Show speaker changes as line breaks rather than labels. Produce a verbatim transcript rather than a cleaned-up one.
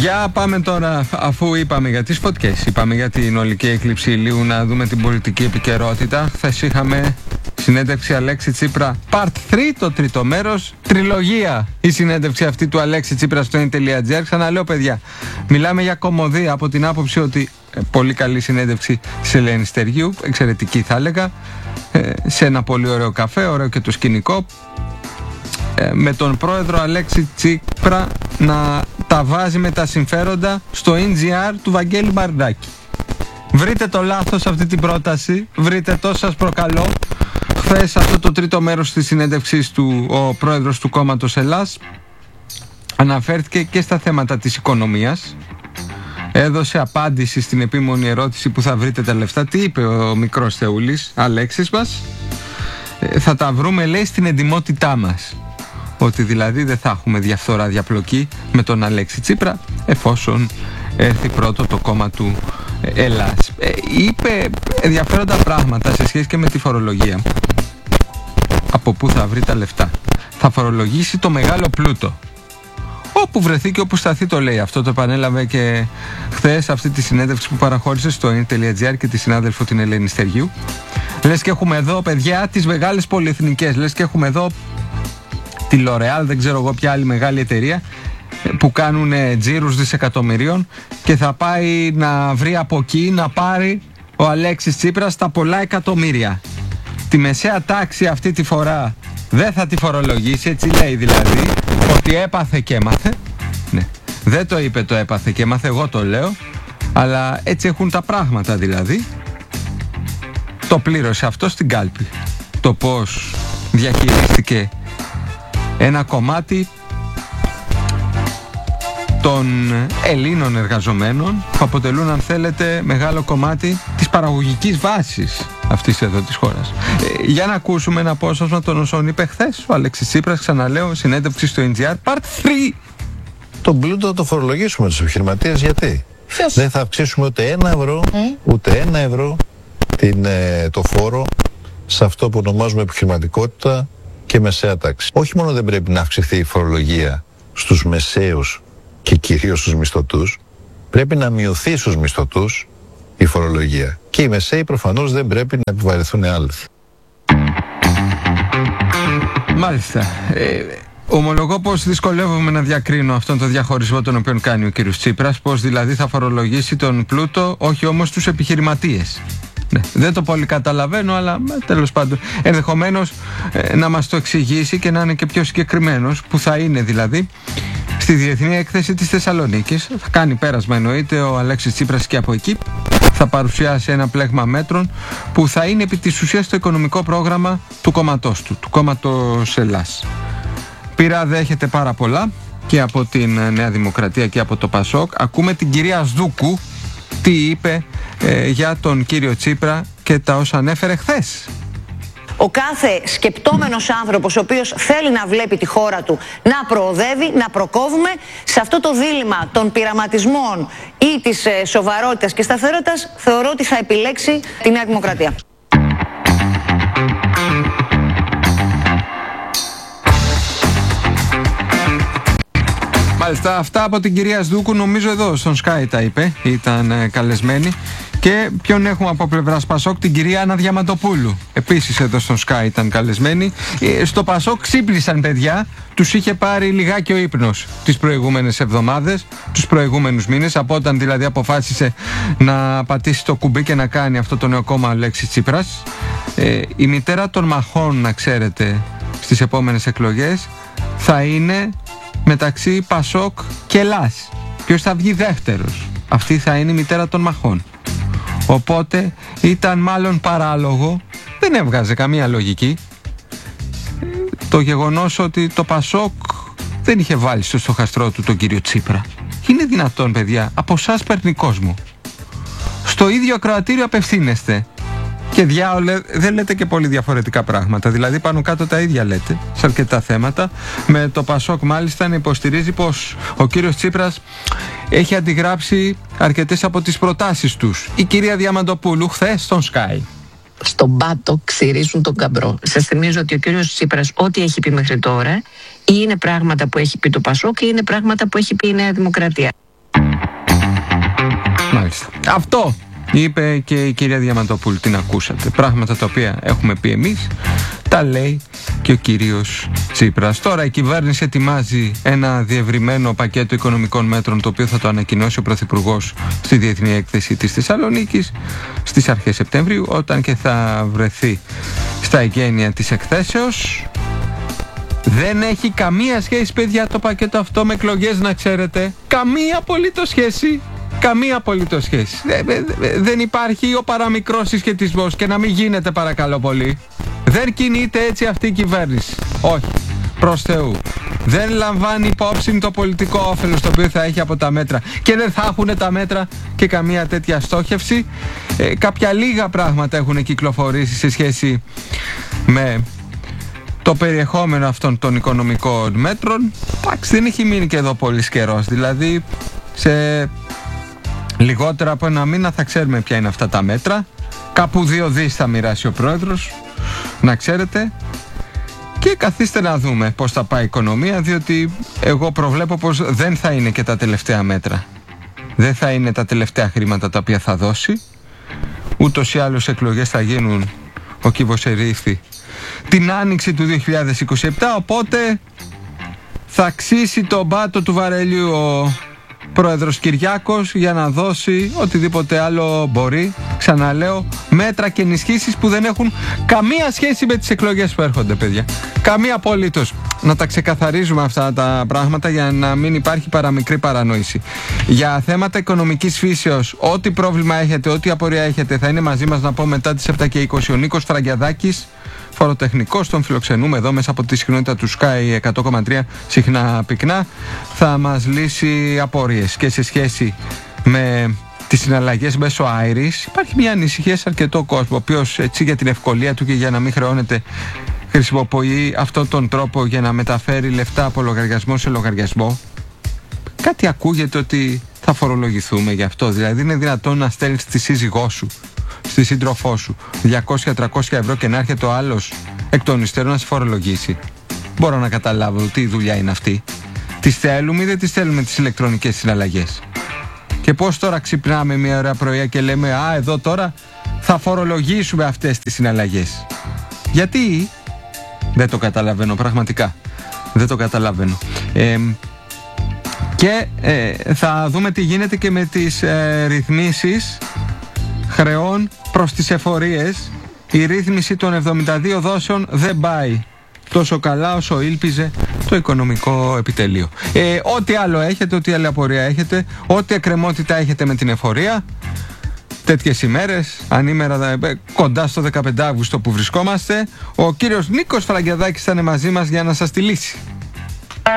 Για πάμε τώρα, αφού είπαμε για τις φωτιές, είπαμε για την ολική έκλειψη ηλίου, να δούμε την πολιτική επικαιρότητα. Χθες είχαμε συνέντευξη Αλέξη Τσίπρα Part τρία, το τρίτο μέρος, τριλογία η συνέντευξη αυτή του Αλέξη Τσίπρα στο N.gr. Ξαναλέω, παιδιά, μιλάμε για κωμωδία από την άποψη ότι ε, πολύ καλή συνέντευξη σε Ελένη Στεργίου, εξαιρετική θα έλεγα, ε, σε ένα πολύ ωραίο καφέ, ωραίο και το σκηνικό, με τον πρόεδρο Αλέξη Τσίπρα να τα βάζει με τα συμφέροντα στο N.gr του Βαγγέλη Μπαρδάκη. Βρείτε το λάθος αυτή την πρόταση, βρείτε το, σας προκαλώ. Χθες αυτό το τρίτο μέρος της συνέντευξης του, ο πρόεδρος του κόμματος Ελλάς αναφέρθηκε και στα θέματα της οικονομίας. Έδωσε απάντηση στην επίμονη ερώτηση που θα βρείτε τα λεφτά. Τι είπε ο μικρός Θεούλης, Αλέξης μας? Ε, θα τα βρούμε, λέει, στην εντιμότητά μας. Ότι δηλαδή δεν θα έχουμε διαφθορά, διαπλοκή με τον Αλέξη Τσίπρα εφόσον έρθει πρώτο το κόμμα του Ελλάς. Ε, είπε ενδιαφέροντα πράγματα σε σχέση και με τη φορολογία. Από πού θα βρει τα λεφτά? Θα φορολογήσει το μεγάλο πλούτο. Όπου βρεθεί και όπου σταθεί, το λέει. Αυτό το επανέλαβε και χθες αυτή τη συνέντευξη που παραχώρησε στο N.gr και τη συνάδελφο την Ελένη Στεργίου. Λες και έχουμε εδώ, παιδιά, τις μεγάλες πολυεθνικές. Λες και έχουμε εδώ τη L'Oréal, δεν ξέρω εγώ ποια άλλη μεγάλη εταιρεία, που κάνουν τζίρους δισεκατομμυρίων, και θα πάει να βρει από εκεί να πάρει ο Αλέξης Τσίπρας τα πολλά εκατομμύρια. Τη μεσαία τάξη αυτή τη φορά δεν θα τη φορολογήσει, έτσι λέει δηλαδή, ότι έπαθε και έμαθε. Ναι. Δεν το είπε το έπαθε και έμαθε, εγώ το λέω, αλλά έτσι έχουν τα πράγματα δηλαδή. Το πλήρωσε αυτό στην κάλπη. Το πώς διαχειρίστηκε ένα κομμάτι των Ελλήνων εργαζομένων που αποτελούν, αν θέλετε, μεγάλο κομμάτι της παραγωγικής βάσης αυτής εδώ της χώρας. Ε, για να ακούσουμε ένα απόσπασμα των όσων είπε χθες ο Αλέξης Τσίπρας, ξαναλέω, συνέντευξη στο N.gr Part τρία.
Τον πλούτο θα το φορολογήσουμε τους επιχειρηματίες, γιατί Ποιος? δεν θα αυξήσουμε ούτε ένα ευρώ, mm? ούτε ένα ευρώ την, ε, το φόρο σε αυτό που ονομάζουμε επιχειρηματικότητα και μεσαία τάξη. Όχι μόνο δεν πρέπει να αυξηθεί η φορολογία στους μεσαίους και κυρίως στους μισθωτούς, πρέπει να μειωθεί στους μισθωτούς η φορολογία. Και οι μεσαίοι προφανώς δεν πρέπει να επιβαρυνθούν άλλες.
Μάλιστα. Ε, ομολογώ πως δυσκολεύομαι να διακρίνω αυτόν τον διαχωρισμό τον οποίο κάνει ο κύριος Τσίπρας, πως δηλαδή θα φορολογήσει τον πλούτο, όχι όμως τους επιχειρηματίες. Ναι, δεν το πολύ καταλαβαίνω, αλλά τέλος πάντων ενδεχομένως ε, να μας το εξηγήσει και να είναι και πιο συγκεκριμένος, που θα είναι δηλαδή στη Διεθνή Έκθεση της Θεσσαλονίκης. Θα κάνει πέρασμα, εννοείται, ο Αλέξης Τσίπρας και από εκεί θα παρουσιάσει ένα πλέγμα μέτρων που θα είναι επί της ουσίας το οικονομικό πρόγραμμα του κόμματός του, του κόμματος Ελλάς. Πειρά δέχεται πάρα πολλά και από την Νέα Δημοκρατία και από το Πασόκ. Ακούμε την κυρία Σδούκου τι είπε ε, για τον κύριο Τσίπρα και τα όσα ανέφερε χθες.
Ο κάθε σκεπτόμενος άνθρωπος ο οποίος θέλει να βλέπει τη χώρα του να προοδεύει, να προκόβουμε σε αυτό το δίλημμα των πειραματισμών ή της ε, σοβαρότητας και σταθερότητας, θεωρώ ότι θα επιλέξει τη Νέα Δημοκρατία.
Μάλιστα, αυτά από την κυρία Σδούκου, νομίζω εδώ στον Sky τα είπε, ήταν ε, καλεσμένη. Και ποιον έχουμε από πλευράς Πασόκ? Την κυρία Άννα Διαμαντοπούλου. Επίσης εδώ στον Sky ήταν καλεσμένη. Ε, στο Πασόκ ξύπνησαν, παιδιά. Τους είχε πάρει λιγάκι ο ύπνος τις προηγούμενες εβδομάδες, τους προηγούμενους μήνες, από όταν δηλαδή αποφάσισε να πατήσει το κουμπί και να κάνει αυτό το νέο κόμμα Αλέξης Τσίπρας. Ε, η μητέρα των μαχών, να ξέρετε, στις επόμενες εκλογές θα είναι μεταξύ Πασόκ και Ελλάς. Ποιος θα βγει δεύτερος? Αυτή θα είναι η μητέρα των μαχών. Οπότε ήταν μάλλον παράλογο, δεν έβγαζε καμία λογική, το γεγονός ότι το Πασόκ δεν είχε βάλει στο στοχαστρό του τον κύριο Τσίπρα. Είναι δυνατόν, παιδιά? Από εσάς παίρνει κόσμο. Στο ίδιο ακροατήριο απευθύνεστε. Και διάολε, δεν λέτε και πολύ διαφορετικά πράγματα. Δηλαδή πάνω κάτω τα ίδια λέτε σε αρκετά θέματα. Με το Πασόκ μάλιστα να υποστηρίζει πως ο κύριος Τσίπρας έχει αντιγράψει αρκετές από τις προτάσεις τους. Η κυρία Διαμαντοπούλου χθες στον Sky.
Στον πάτο ξυρίζουν τον καμπρό. Σας θυμίζω ότι ο κύριος Τσίπρας ό,τι έχει πει μέχρι τώρα ή είναι πράγματα που έχει πει το Πασόκ ή είναι πράγματα που έχει πει η Νέα Δημοκρατία.
Μάλιστα. Αυτό είπε και η κυρία Διαμαντοπούλου, την ακούσατε. Πράγματα τα οποία έχουμε πει εμείς, τα λέει και ο κύριος Τσίπρας. Τώρα η κυβέρνηση ετοιμάζει ένα διευρυμένο πακέτο οικονομικών μέτρων, το οποίο θα το ανακοινώσει ο Πρωθυπουργός στη Διεθνή Έκθεση της Θεσσαλονίκης στις αρχές Σεπτεμβρίου, όταν και θα βρεθεί στα εγγένεια της εκθέσεως. Δεν έχει καμία σχέση, παιδιά, το πακέτο αυτό με εκλογές, να ξέρετε. Καμία απολύτως σχέση. Καμία απολύτως σχέση. Δεν υπάρχει ο παραμικρός συσχετισμός, και να μην γίνεται, παρακαλώ πολύ. Δεν κινείται έτσι αυτή η κυβέρνηση. Όχι. Προς Θεού. Δεν λαμβάνει υπόψη το πολιτικό όφελος το οποίο θα έχει από τα μέτρα, και δεν θα έχουν τα μέτρα και καμία τέτοια στόχευση. Ε, κάποια λίγα πράγματα έχουν κυκλοφορήσει σε σχέση με το περιεχόμενο αυτών των οικονομικών μέτρων. Εντάξει, δεν έχει μείνει και εδώ πολύ καιρός. Δηλαδή, σε λιγότερα από ένα μήνα θα ξέρουμε ποια είναι αυτά τα μέτρα. Κάπου δύο δις θα μοιράσει ο πρόεδρος, να ξέρετε. Και καθίστε να δούμε πώς θα πάει η οικονομία, διότι εγώ προβλέπω πως δεν θα είναι και τα τελευταία μέτρα. Δεν θα είναι τα τελευταία χρήματα τα οποία θα δώσει. Ούτως ή άλλως εκλογές θα γίνουν, ο κύβος ερήφθη, την άνοιξη του δύο χιλιάδες είκοσι επτά, οπότε θα αξίσει τον πάτο του βαρελιού ο πρόεδρος Κυριάκος για να δώσει οτιδήποτε άλλο μπορεί. Ξαναλέω, μέτρα και ενισχύσεις που δεν έχουν καμία σχέση με τις εκλογές που έρχονται, παιδιά. Καμία απολύτως. Να τα ξεκαθαρίζουμε αυτά τα πράγματα για να μην υπάρχει παραμικρή παρανόηση. Για θέματα οικονομικής φύσεως, ό,τι πρόβλημα έχετε, ό,τι απορία έχετε, θα είναι μαζί μας, να πω, μετά τις επτά και είκοσι ο Νίκος Φραγκιαδάκης, φοροτεχνικός, τον φιλοξενούμε εδώ μέσα από τη συχνότητα του Sky εκατό κόμμα τρία, συχνά πυκνά. Θα μας λύσει απορίες και σε σχέση με τις συναλλαγές μέσω Iris. Υπάρχει μια ανησυχία σε αρκετό κόσμο, ο οποίος έτσι για την ευκολία του και για να μην χρεώνεται χρησιμοποιεί αυτόν τον τρόπο για να μεταφέρει λεφτά από λογαριασμό σε λογαριασμό. Κάτι ακούγεται ότι θα φορολογηθούμε γι' αυτό. Δηλαδή είναι δυνατόν να στέλνεις τη σύζυγό σου, στη σύντροφό σου, διακόσια με τριακόσια ευρώ και να έρχεται ο άλλος εκ των υστέρων να σε φορολογήσει? Μπορώ να καταλάβω τι δουλειά είναι αυτή. Τις θέλουμε ή δεν τις θέλουμε τις ηλεκτρονικές συναλλαγές? Και πώς τώρα ξυπνάμε μια ωραία πρωία και λέμε, α, εδώ τώρα θα φορολογήσουμε αυτές τις συναλλαγές? Γιατί? Δεν το καταλαβαίνω, πραγματικά. Δεν το καταλαβαίνω. Ε, και ε, θα δούμε τι γίνεται και με τις ε, ρυθμίσεις χρεών προς τις εφορίες. Η ρύθμιση των εβδομήντα δύο δόσεων δεν πάει τόσο καλά όσο ήλπιζε το οικονομικό επιτελείο. Ε, ό,τι άλλο έχετε, ό,τι άλλη απορία έχετε, ό,τι εκκρεμότητα έχετε με την εφορία, τέτοιες ημέρες, ανήμερα κοντά στο δεκαπέντε Αυγούστου που βρισκόμαστε, ο κύριος Νίκος Φραγκιαδάκης θα είναι μαζί μας για να σας τη λύσει.